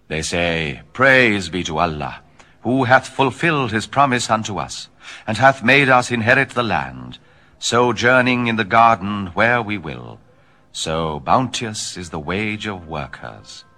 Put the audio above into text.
They say, Praise be to Allah, who hath fulfilled his promise unto us, and hath made us inherit the land, sojourning in the garden where we will. So bounteous is the wage of workers.